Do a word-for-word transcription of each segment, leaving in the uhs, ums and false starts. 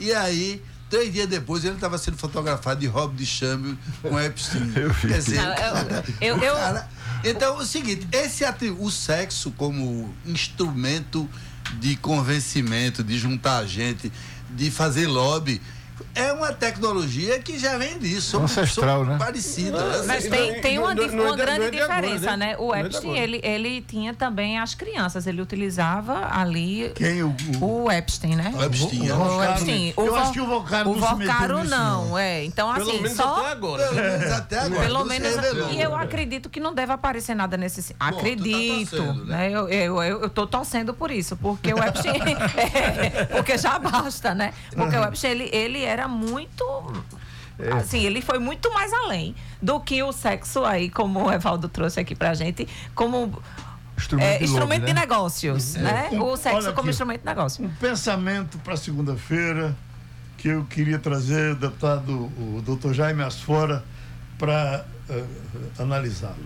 E aí, três dias depois, ele estava sendo fotografado de Rob de Chambio com Epstein. Quer dizer, Não, cara, eu, eu, cara, então, é o seguinte, esse o sexo como instrumento de convencimento, de juntar gente, de fazer lobby, é uma tecnologia que já vem disso. Ancestral, né? Parecida. Mas, mas tem, tem uma, não, não, uma grande não é diferença, agora, né? O não é Epstein, ele, ele tinha também as crianças, ele utilizava ali Quem? O, o... o Epstein, né? O Epstein, o, o o, o Epstein. Eu o acho que o Vocaro o não se meteu Vocaro nisso, não, não. é. Então, Pelo assim, menos só... até agora. Pelo menos até agora. Pelo não menos, se revelou. e eu acredito que não deve aparecer nada nesse... Bom, acredito, tu tá torcendo, né? né? Eu, eu, eu, eu tô torcendo por isso, porque o Epstein... é, porque já basta, né? Porque o Epstein, ele, ele era muito... É. Assim, ele foi muito mais além do que o sexo aí, como o Evaldo trouxe aqui pra gente, como Instrumento, é, de, instrumento lobby, de né? negócios, né? Um- O sexo olha como aqui, instrumento de negócio. Um pensamento para segunda-feira que eu queria trazer o deputado, o doutor Jaime Asfora, para uh, analisá-lo.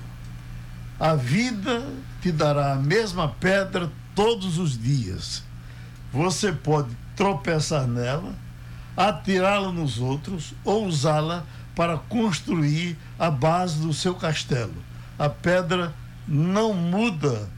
A vida te dará a mesma pedra todos os dias. Você pode tropeçar nela, atirá-la nos outros ou usá-la para construir a base do seu castelo. A pedra não muda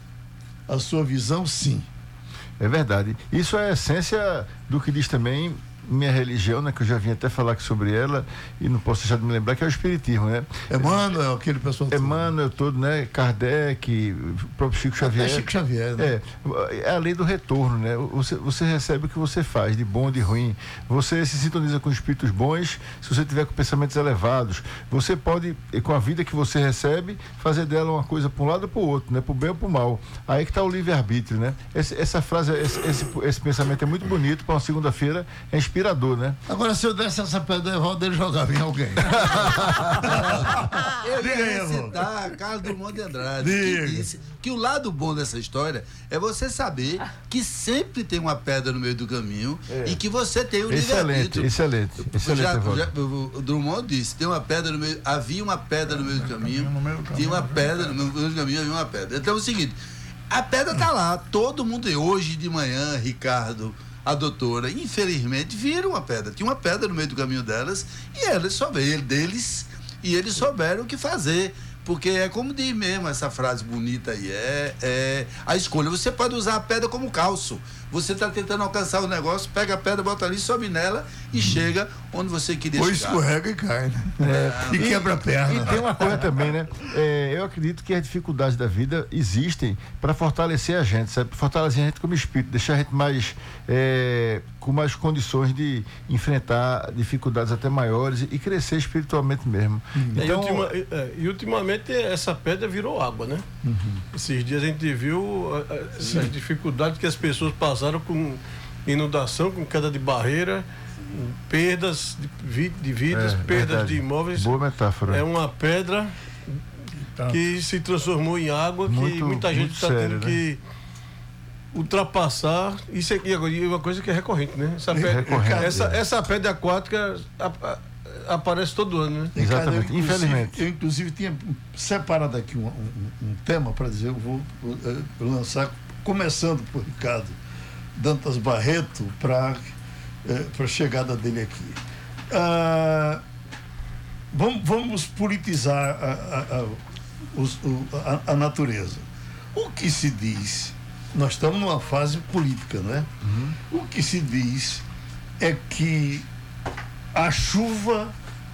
a sua visão, sim. É verdade. Isso é a essência do que diz também minha religião, né, que eu já vim até falar aqui sobre ela e não posso deixar de me lembrar, que é o espiritismo, né? Emmanuel, aquele pessoal todo. Emmanuel todo, né? Kardec, o próprio Chico Xavier. É Chico Xavier, né? É, é a lei do retorno, né? Você, você recebe o que você faz, de bom, de ruim. Você se sintoniza com espíritos bons, se você tiver com pensamentos elevados. Você pode, com a vida que você recebe, fazer dela uma coisa para um lado ou para o outro, né? Para o bem ou para o mal. Aí que está o livre-arbítrio, né? Esse, essa frase, esse, esse, esse pensamento é muito bonito para uma segunda-feira, é inspirador, né? Agora, se eu desse essa pedra ao Evaldo, ele jogava em alguém. Eu Diga aí, ia Evaldo. citar Carlos Drummond de Andrade, Diga. que disse que o lado bom dessa história é você saber que sempre tem uma pedra no meio do caminho É. e que você tem o Excelente, livre-arbítrio. excelente, excelente, Já, Evaldo. já, o o Drummond disse, tem uma pedra no meio, havia uma pedra no meio do caminho, no meio do caminho, tinha uma havia pedra no meio do caminho, havia uma pedra. Então é o seguinte, a pedra tá lá, todo mundo, hoje de manhã, Ricardo, a doutora, infelizmente, viram uma pedra. Tinha uma pedra no meio do caminho delas e eles souberam, deles, e eles souberam o que fazer. Porque é como diz mesmo essa frase bonita aí, é, é a escolha. Você pode usar a pedra como calço. Você está tentando alcançar o negócio, pega a pedra, bota ali, sobe nela e chega onde você queria Ou chegar. escorrega e cai, né? É, E quebra a perna. E tem uma coisa também, né? É, eu acredito que as dificuldades da vida existem para fortalecer a gente, sabe? Fortalecer a gente como espírito, deixar a gente mais é, com mais condições de enfrentar dificuldades até maiores e, e crescer espiritualmente mesmo. É, Então, e, ultima- é, e ultimamente essa pedra virou água, né? Uhum. Esses dias a gente viu a- a- as dificuldades que as pessoas passaram com inundação, com queda de barreira, perdas de, vi- de vidas, É, perdas verdade. de imóveis. boa metáfora. É uma pedra que se transformou em água, que Muito- muita gente muito está sério, tendo que ultrapassar. Isso é, e agora, e uma coisa que é recorrente, né? Essa pedra, recorrente, essa, é. essa pedra aquática a- a- aparece todo ano, né? Exatamente, Ricardo, eu, inclusive- infelizmente. Eu, inclusive, tinha separado aqui um, um- um tema para dizer, eu vou eh, lançar, começando por Ricardo Dantas Barreto, para a chegada dele aqui. Ah, vamos, vamos politizar a, a- a- os- o- a- a natureza. O que se diz, nós estamos numa fase política, não é? O que se diz é que a chuva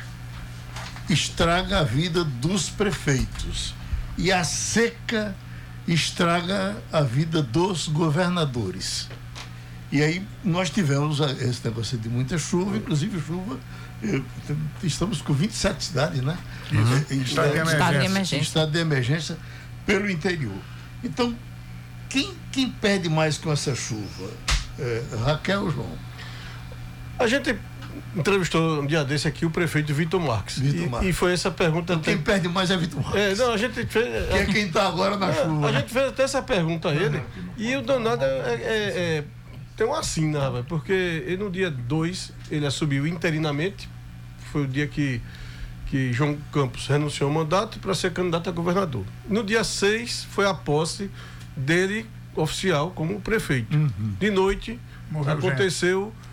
estraga a vida dos prefeitos e a seca estraga a vida dos governadores. E aí nós tivemos a- esse negócio de muita chuva, inclusive chuva, eh, estamos com vinte e sete cidades, né? Eh, em Estado de em- Estado de em emergência. estado de emergência pelo interior. Então, quem, quem perde mais com essa chuva? Eh, Raquel ou João? A gente entrevistou um dia desse aqui o prefeito Vitor Marques. Vitor e, Marques. e foi essa pergunta. Então, quem até- perde mais é Vitor Marques. É, não, a gente fez. Que é quem está agora na É, chuva. a né? gente fez até essa pergunta a ele. E o danado é, é- é- tem uma assina, rapaz, porque ele, no dia dois ele assumiu interinamente. Foi o dia que, que João Campos renunciou ao mandato para ser candidato a governador. No dia seis foi a posse dele oficial como prefeito. Uhum. De noite Morreu aconteceu